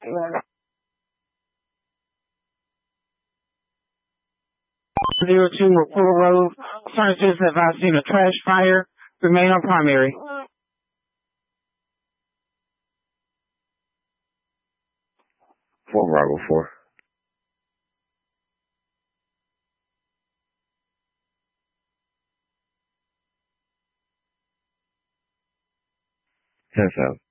02 Full Road. Sergeants have seen a trash fire. Remain on primary. Fort Bravo 4. 10-7.